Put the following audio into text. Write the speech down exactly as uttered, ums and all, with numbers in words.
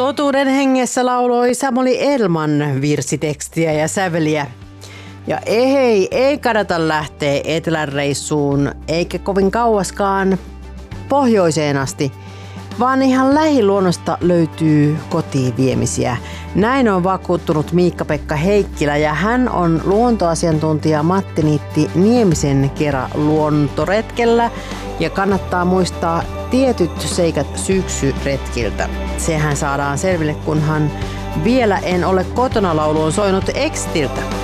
Totuuden hengessä lauloi Samuli Elman virsitekstiä ja säveliä. Ja ei, ei kannata lähteä etelän reissuun, eikä kovin kauaskaan pohjoiseen asti, vaan ihan lähiluonnosta löytyy kotiin viemisiä. Näin on vakuuttunut Miikka-Pekka Heikkilä ja hän on luontoasiantuntija Matti Niitti Niemisen kera luontoretkellä ja kannattaa muistaa tietyt seikat syksyretkiltä. Sehän saadaan selville, kunhan vielä en ole kotona laulu on soinut Extiltä.